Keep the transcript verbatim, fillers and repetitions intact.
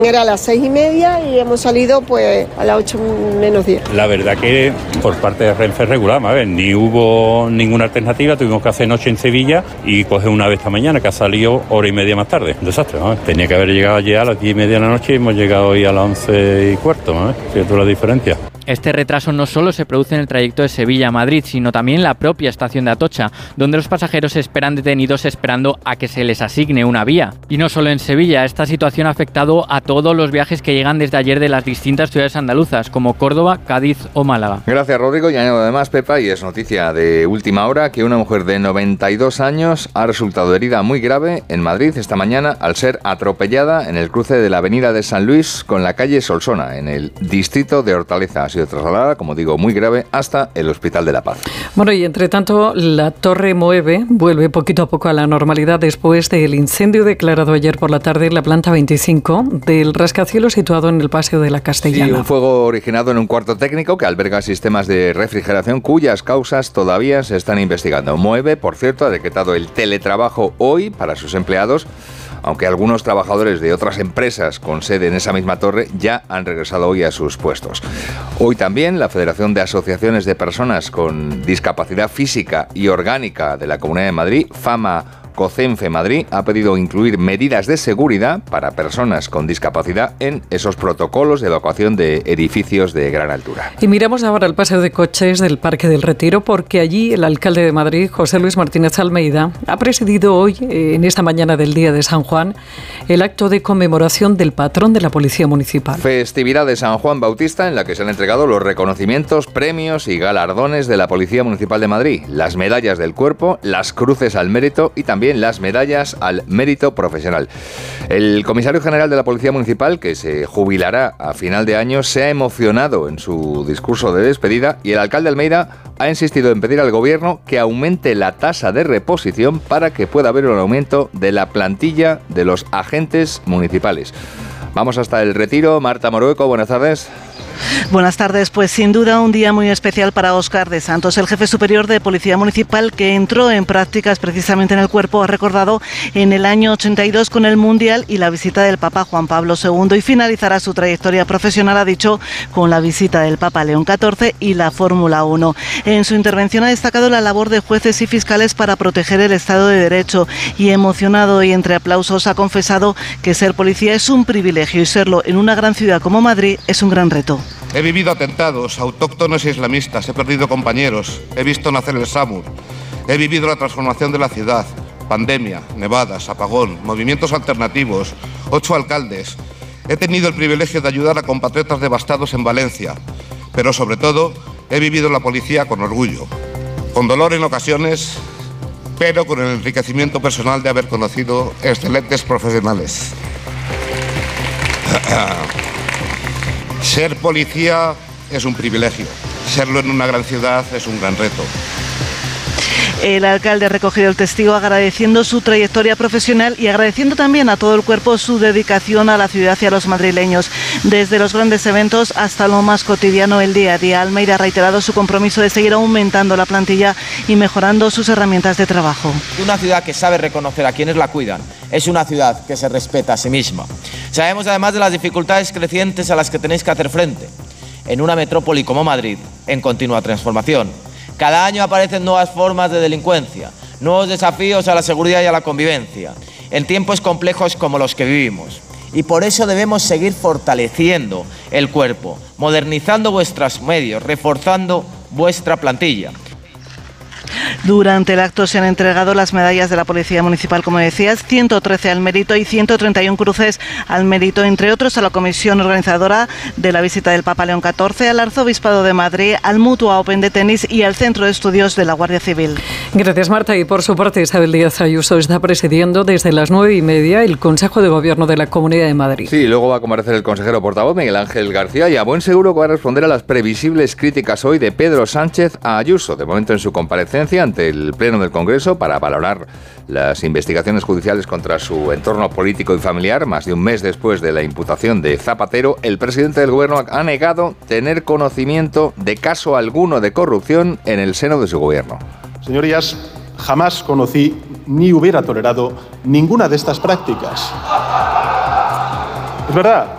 Era a las seis y media y hemos salido pues a las ocho menos diez. La verdad que por parte de Renfe regular, a ver, ni hubo ninguna alternativa, tuvimos que hacer noche en Sevilla y coger una vez esta mañana que ha salido hora y media más tarde. Un desastre, ¿no? Tenía que haber llegado ayer a las diez y media de la noche y hemos llegado hoy a las once y cuarto, ¿no? Fíjate la diferencia. Este retraso no solo se produce en el trayecto de Sevilla a Madrid, sino también en la propia estación de Atocha, donde los pasajeros esperan detenidos esperando a que se les asigne una vía. Y no solo en Sevilla, esta situación ha afectado a todos los viajes que llegan desde ayer de las distintas ciudades andaluzas, como Córdoba, Cádiz o Málaga. Gracias, Rodrigo. Y añado además, Pepa, y es noticia de última hora, que una mujer de noventa y dos años ha resultado herida muy grave en Madrid esta mañana al ser atropellada en el cruce de la avenida de San Luis con la calle Solsona, en el distrito de Hortaleza. Ha sido trasladada, como digo, muy grave, hasta el Hospital de la Paz. Bueno, y entre tanto, la Torre Moeve vuelve poquito a poco a la normalidad después del incendio declarado ayer por la tarde en la planta veinticinco del rascacielos situado en el Paseo de la Castellana. Sí, un fuego originado en un cuarto técnico que alberga sistemas de refrigeración cuyas causas todavía se están investigando. Moeve, por cierto, ha decretado el teletrabajo hoy para sus empleados, aunque algunos trabajadores de otras empresas con sede en esa misma torre ya han regresado hoy a sus puestos. Hoy también la Federación de Asociaciones de Personas con Discapacidad Física y Orgánica de la Comunidad de Madrid, FAMA COCENFE Madrid, ha pedido incluir medidas de seguridad para personas con discapacidad en esos protocolos de evacuación de edificios de gran altura. Y miramos ahora el paseo de coches del Parque del Retiro, porque allí el alcalde de Madrid, José Luis Martínez Almeida, ha presidido hoy, en esta mañana del Día de San Juan, el acto de conmemoración del patrón de la Policía Municipal. Festividad de San Juan Bautista, en la que se han entregado los reconocimientos, premios y galardones de la Policía Municipal de Madrid, las medallas del cuerpo, las cruces al mérito y también las medallas al mérito profesional. El comisario general de la Policía Municipal, que se jubilará a final de año, se ha emocionado en su discurso de despedida y el alcalde Almeida ha insistido en pedir al gobierno que aumente la tasa de reposición para que pueda haber un aumento de la plantilla de los agentes municipales. Vamos hasta el Retiro. Marta Morueco, buenas tardes. Buenas tardes. Pues sin duda un día muy especial para Óscar de Santos, el jefe superior de Policía Municipal que entró en prácticas precisamente en el cuerpo, ha recordado, en el año ochenta y dos con el Mundial y la visita del Papa Juan Pablo segundo, y finalizará su trayectoria profesional, ha dicho, con la visita del Papa León catorce y la Fórmula uno. En su intervención ha destacado la labor de jueces y fiscales para proteger el Estado de Derecho y, emocionado y entre aplausos, ha confesado que ser policía es un privilegio y serlo en una gran ciudad como Madrid es un gran reto. He vivido atentados autóctonos e islamistas, he perdido compañeros, he visto nacer el SAMUR, he vivido la transformación de la ciudad, pandemia, nevadas, apagón, movimientos alternativos, ocho alcaldes. He tenido el privilegio de ayudar a compatriotas devastados en Valencia, pero sobre todo he vivido la policía con orgullo, con dolor en ocasiones, pero con el enriquecimiento personal de haber conocido excelentes profesionales. Ser policía es un privilegio, serlo en una gran ciudad es un gran reto. El alcalde ha recogido el testigo agradeciendo su trayectoria profesional y agradeciendo también a todo el cuerpo su dedicación a la ciudad y a los madrileños. Desde los grandes eventos hasta lo más cotidiano, el día a día, Almeida ha reiterado su compromiso de seguir aumentando la plantilla y mejorando sus herramientas de trabajo. Una ciudad que sabe reconocer a quienes la cuidan es una ciudad que se respeta a sí misma. Sabemos además de las dificultades crecientes a las que tenéis que hacer frente en una metrópoli como Madrid en continua transformación. Cada año aparecen nuevas formas de delincuencia, nuevos desafíos a la seguridad y a la convivencia, en tiempos complejos como los que vivimos. Y por eso debemos seguir fortaleciendo el cuerpo, modernizando vuestros medios, reforzando vuestra plantilla. Durante el acto se han entregado las medallas de la Policía Municipal, como decías, ciento trece al mérito y ciento treinta y uno cruces al mérito, entre otros a la comisión organizadora de la visita del Papa León catorce, al Arzobispado de Madrid, al Mutua Open de tenis y al Centro de Estudios de la Guardia Civil. Gracias, Marta. Y por su parte, Isabel Díaz Ayuso está presidiendo desde las nueve y media el Consejo de Gobierno de la Comunidad de Madrid. Sí, luego va a comparecer el consejero portavoz Miguel Ángel García y a buen seguro que va a responder a las previsibles críticas hoy de Pedro Sánchez a Ayuso, de momento en su comparecencia ante el Pleno del Congreso para valorar las investigaciones judiciales contra su entorno político y familiar. Más de un mes después de la imputación de Zapatero, el presidente del Gobierno ha negado tener conocimiento de caso alguno de corrupción en el seno de su gobierno. Señorías, jamás conocí ni hubiera tolerado ninguna de estas prácticas. Es verdad,